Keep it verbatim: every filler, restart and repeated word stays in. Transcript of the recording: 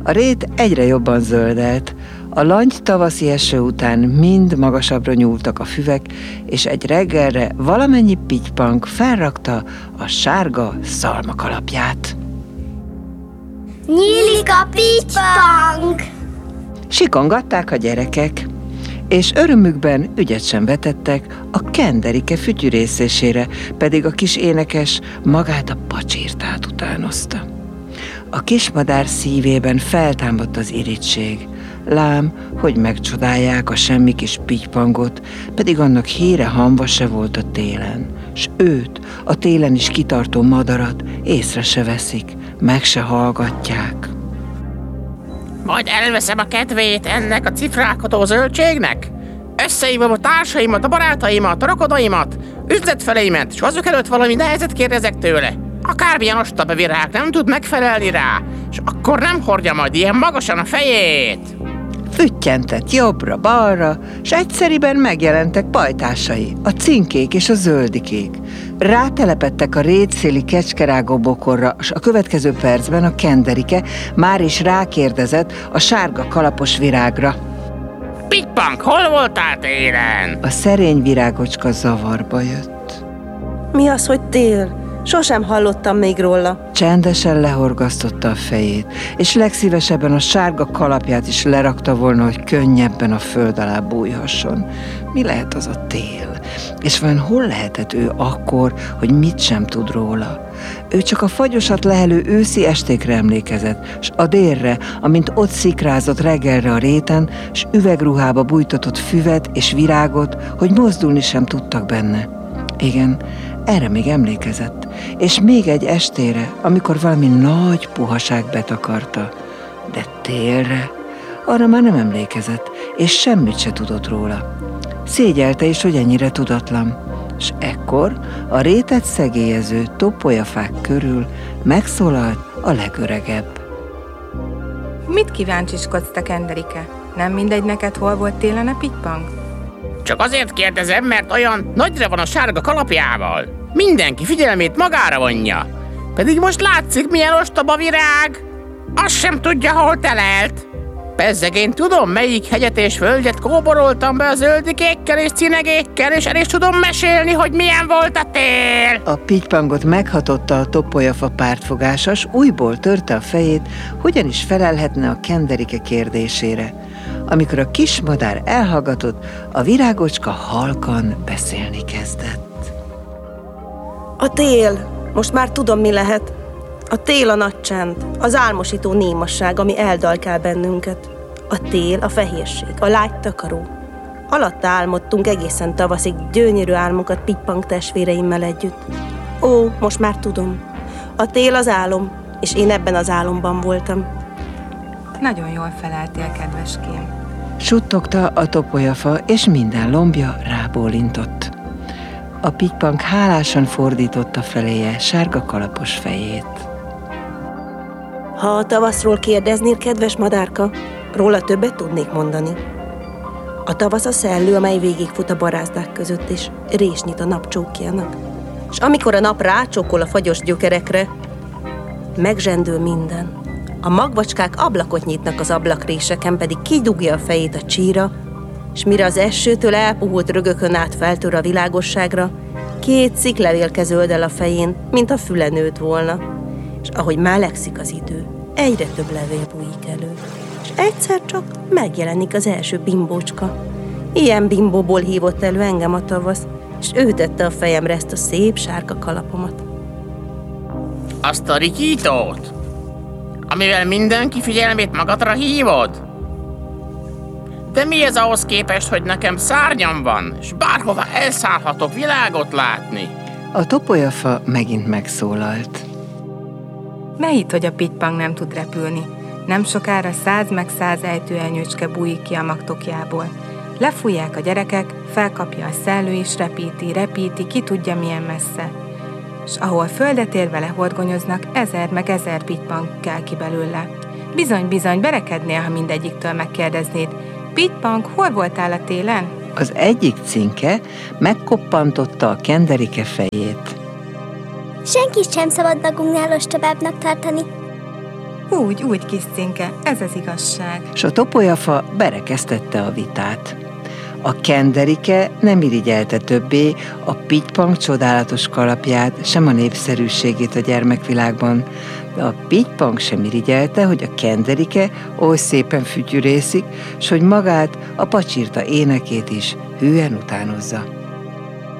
A rét egyre jobban zöldelt. A langy tavaszi eső után mind magasabbra nyúltak a füvek, és egy reggelre valamennyi Pitypank felrakta a sárga szalmakalapját. Nyílik a Pitypank! Sikongatták a gyerekek, és örömükben ügyet sem vetettek a Kenderike fütyürészésére, pedig a kis énekes magát a pacsirtát utánozta. A kismadár szívében feltámadt az irigység. Lám, hogy megcsodálják a semmi kis Pitypangot, pedig annak híre hamva se volt a télen, s őt, a télen is kitartó madarat észre se veszik, meg se hallgatják. Majd elveszem a kedvét ennek a cifrálkodó zöldségnek? Összehívom a társaimat, a barátaimat, a rokonaimat, üzletfeleimet, s azok előtt valami nehezet kérdezek tőle. Akármilyen ostoba virág nem tud megfelelni rá, és akkor nem hordja majd ilyen magasan a fejét. Füttyentett jobbra-balra, s egyszeriben megjelentek pajtásai, a cinkék és a zöldikék. Rátelepettek a rétszéli kecskerágó bokorra, s a következő percben a Kenderike már is rákérdezett a sárga kalapos virágra. Pitypank, hol voltál télen? A szerény virágocska zavarba jött. Mi az, hogy tél? Sosem hallottam még róla. Csendesen lehorgasztotta a fejét, és legszívesebben a sárga kalapját is lerakta volna, hogy könnyebben a föld alá bújhasson. Mi lehet az a tél? És vajon hol lehetett ő akkor, hogy mit sem tud róla? Ő csak a fagyosat lehelő őszi estékre emlékezett, s a délre, amint ott szikrázott reggelre a réten, s üvegruhába bújtatott füvet és virágot, hogy mozdulni sem tudtak benne. Igen, erre még emlékezett, és még egy estére, amikor valami nagy puhaság betakarta. De télre, arra már nem emlékezett, és semmit se tudott róla. Szégyelte is, hogy ennyire tudatlan, s ekkor a rétet szegélyező topolyafák körül megszólalt a legöregebb. Mit kíváncsiskodsz, te Kenderike? Nem mindegy neked, hol volt télen a Pitypank? Csak azért kérdezem, mert olyan nagyra van a sárga kalapjával. Mindenki figyelmét magára vonja. Pedig most látszik, milyen ostoba virág. Azt sem tudja, hol telelt. Bezzeg, én tudom, melyik hegyet és völgyet kóboroltam be a zöldikékkel és cinegékkel, és el is tudom mesélni, hogy milyen volt a tél. A Pitypangot meghatotta a topolyafa pártfogása, s újból törte a fejét, hogyan is felelhetne a Kenderike kérdésére. Amikor a kis madár elhallgatott, a virágocska halkan beszélni kezdett. A tél! Most már tudom, mi lehet. A tél a nagy csend, az álmosító némasság, ami eldalkál bennünket. A tél a fehérség, a lágy takaró. Alatta álmodtunk egészen tavaszig gyönyörű álmokat Pitypank testvéreimmel együtt. Ó, most már tudom. A tél az álom, és én ebben az álomban voltam. Nagyon jól feleltél, kedveském. Suttogta a topolyafa, és minden lombja rábólintott. A Pitypank hálásan fordította feléje sárga kalapos fejét. Ha a tavaszról kérdeznél, kedves madárka, róla többet tudnék mondani. A tavasz a szellő, amely végigfut a barázdák között, és rést nyit a nap csókjának. És amikor a nap rácsókol a fagyos gyökerekre, megzsendül minden. A magvacskák ablakot nyitnak az ablakréseken, pedig kidugja a fejét a csíra, és mire az esőtől elpuhult rögökön át feltör a világosságra, két sziklevélke zöld el a fején, mint a füle nőtt volna. És ahogy melegszik az idő, egyre több levél bújik elő. És egyszer csak megjelenik az első bimbócska. Ilyen bimbóból hívott elő engem a tavasz, és ő tette a fejemre ezt a szép sárga kalapomat. Azt a rikítót, amivel mindenki figyelmét magadra hívod? De mi ez ahhoz képest, hogy nekem szárnyam van, és bárhova elszállhatok világot látni? A topolyafa megint megszólalt. Ne hidd, hogy a Pitypank nem tud repülni. Nem sokára száz meg száz ejtőernyőcske bújik ki a magtokjából. Lefújják a gyerekek, felkapja a szellő és repíti, repíti, ki tudja milyen messze. S ahol földet érve lehorgonyoznak, ezer meg ezer Pitypank kell ki belőle. Bizony, bizony, berekednél, ha mindegyiktől megkérdeznéd. Pitypank, hol voltál a télen? Az egyik cinke megkoppantotta a Kenderike fejét. Senkit sem szabad magunknál ostobábbnak tartani. Úgy, úgy, kis Cinke, ez az igazság. S a topolyafa berekeztette a vitát. A Kenderike nem irigyelte többé a Pitypang csodálatos kalapját, sem a népszerűségét a gyermekvilágban, de a Pitypang sem irigyelte, hogy a Kenderike oly szépen fütyűrészik, s hogy magát, a pacsirta énekét is hűen utánozza.